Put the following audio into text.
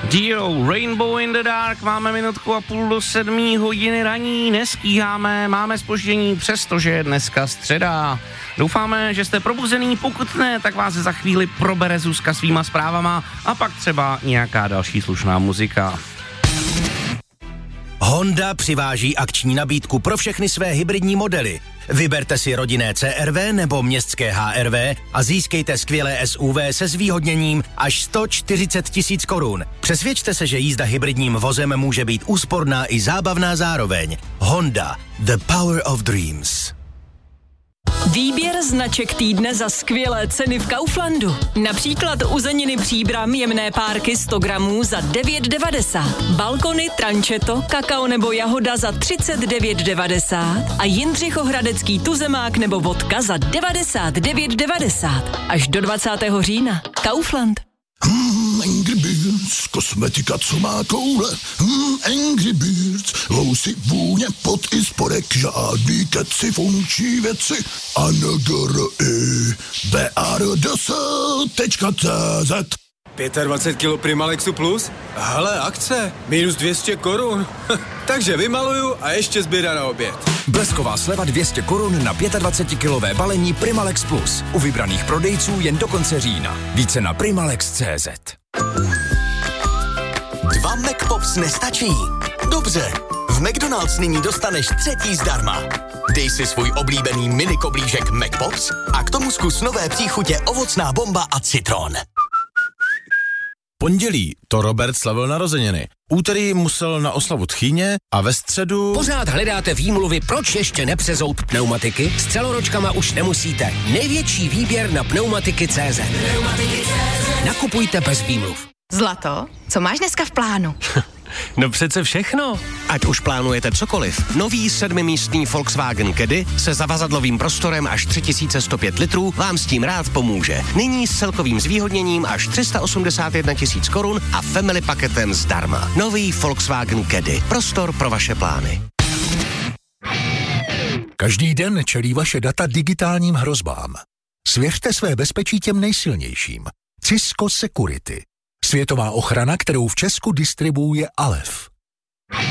Dio, Rainbow in the Dark, máme 1.5 do 7 hodiny raní, nestíháme, máme zpoždění, přestože je dneska středa. Doufáme, že jste probuzený, pokud ne, tak vás za chvíli probere Zuzka svýma zprávama a pak třeba nějaká další slušná muzika. Honda přiváží akční nabídku pro všechny své hybridní modely. Vyberte si rodinné CR-V nebo městské HR-V a získejte skvělé SUV se zvýhodněním až 140 000 korun. Přesvědčte se, že jízda hybridním vozem může být úsporná i zábavná zároveň. Honda, the power of dreams. Výběr značek týdne za skvělé ceny v Kauflandu. Například uzeniny Příbram jemné párky 100 gramů za 9,90. Balkony, trančeto, kakao nebo jahoda za 39,90. A Jindřichohradecký tuzemák nebo vodka za 99,90. Až do 20. října. Kaufland. Angry Birds, kosmetika, co má koule. Angry Birds, lousy, vůně, pot i spodek, žádný keci, funkční věci. BARDS.cz 25 kg Primalexu Plus? Hele, akce, minus 200 korun. Takže vymaluju a ještě zběra na oběd. Blesková sleva 200 korun na 25-kilové balení Primalex Plus. U vybraných prodejců jen do konce října. Více na Primalex.cz. 2 McPops nestačí? Dobře, v McDonald's nyní dostaneš 3. zdarma. Dej si svůj oblíbený mini koblížek McPops a k tomu zkus nové příchutě ovocná bomba a citron. Pondělí to Robert slavil narozeniny. Úterý musel na oslavu tchýně a ve středu... Pořád hledáte výmluvy, proč ještě nepřezout pneumatiky? S celoročkama už nemusíte. Největší výběr na pneumatiky.cz. Nakupujte bez výmluv. Zlato, co máš dneska v plánu? No přece všechno. Ať už plánujete cokoliv. Nový 7místný Volkswagen Caddy se zavazadlovým prostorem až 3105 litrů vám s tím rád pomůže. Nyní s celkovým zvýhodněním až 381 000 korun a family paketem zdarma. Nový Volkswagen Caddy. Prostor pro vaše plány. Každý den čelí vaše data digitálním hrozbám. Svěřte své bezpečí těm nejsilnějším. Cisco Security. Světová ochrana, kterou v Česku distribuuje Alef.